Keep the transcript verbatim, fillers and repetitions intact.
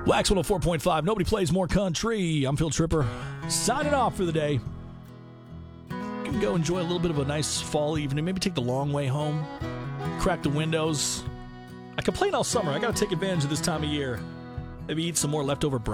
Wax one oh four point five. Nobody plays more country. I'm Phil Tripper. Signing off for the day. Can go enjoy a little bit of a nice fall evening. Maybe take the long way home. Crack the windows. I complain all summer. I got to take advantage of this time of year. Maybe eat some more leftover breakfast.